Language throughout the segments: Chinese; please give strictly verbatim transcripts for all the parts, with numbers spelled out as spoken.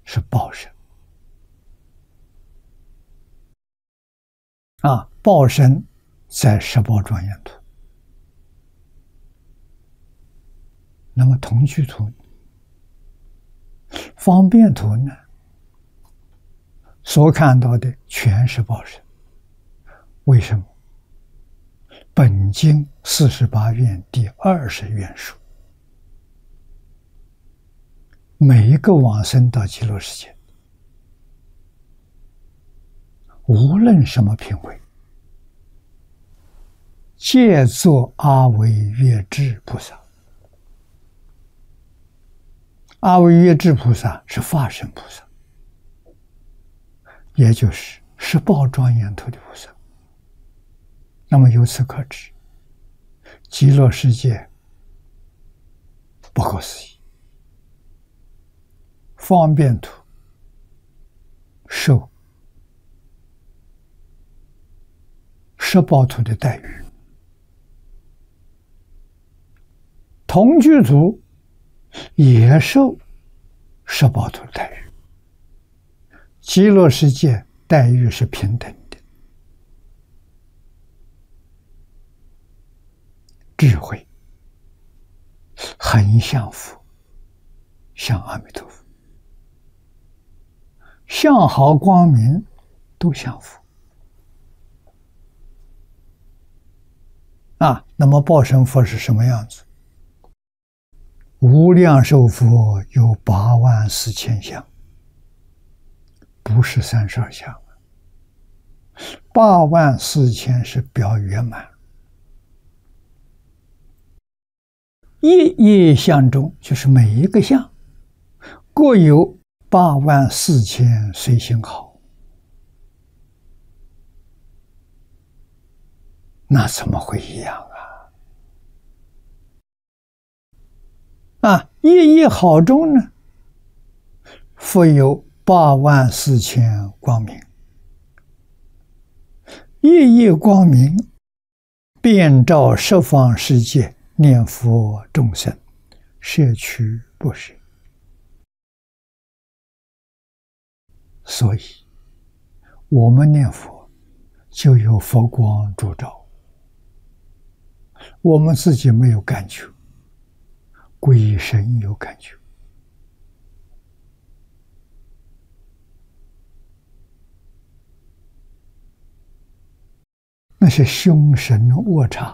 是报身啊，报身在十宝庄严图。那么同居图、方便图呢？所看到的全是报身。为什么？本经四十八愿第二十愿说，每一个往生到极乐世界，无论什么品位，皆作阿惟越致菩萨。阿惟越致菩萨是化身菩萨，也就是十宝庄严图的菩萨。那么由此可知，极乐世界不可思议，方便图受十宝图的待遇，同居图也受十宝图的待遇。极乐世界待遇是平等的，智慧很像佛，像阿弥陀佛，相好光明都像佛啊。那么报身佛是什么样子？无量寿佛有八万四千相，不是三十二相，八万四千是表圆满。一一相中，就是每一个相各有八万四千随行好，那怎么会一样啊？啊，一一好中呢，复有八万四千光明，一一光明遍照十方世界，念佛众生，摄取不舍。所以我们念佛就有佛光烛照，我们自己没有感觉，鬼神有感觉。那些凶神恶煞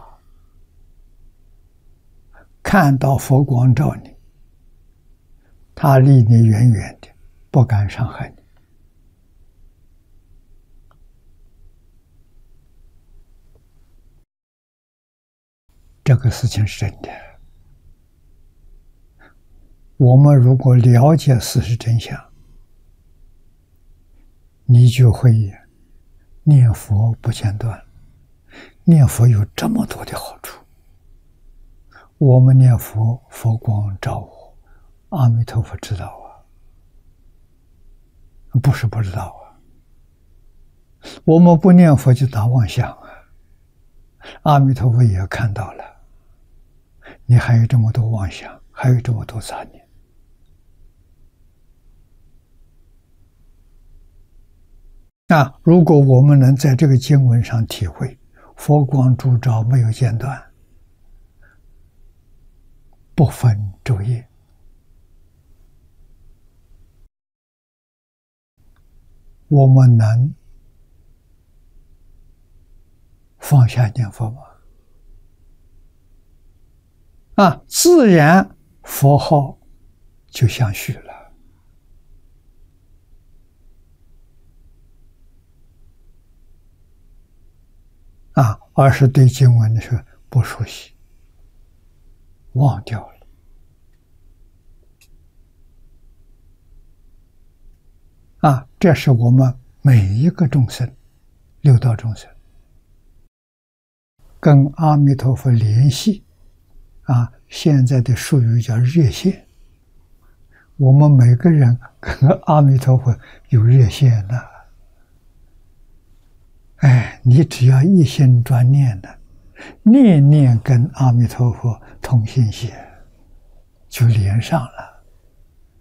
看到佛光照你，他离你远远的，不敢伤害你。这个事情是真的。我们如果了解事实真相，你就会念佛不间断。念佛有这么多的好处，我们念佛，佛光照我，阿弥陀佛知道啊，不是不知道啊。我们不念佛就打妄想啊，阿弥陀佛也看到了，你还有这么多妄想，还有这么多杂念。那如果我们能在这个经文上体会佛光烛照没有间断，不分昼夜，我们能放下念佛吗？啊，自然佛号就相续了。啊，而是对经文的时候不熟悉，忘掉了。啊，这是我们每一个众生，六道众生，跟阿弥陀佛联系。啊，现在的术语叫热线。我们每个人跟阿弥陀佛有热线的。哎，你只要一心专念的，念念跟阿弥陀佛通信线，就连上了。